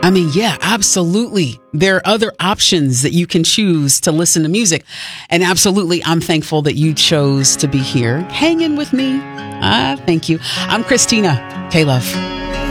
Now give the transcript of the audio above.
I mean, yeah, absolutely. There are other options that you can choose to listen to music. And absolutely, I'm thankful that you chose to be here hanging with me. Thank you. I'm Christina K. Love.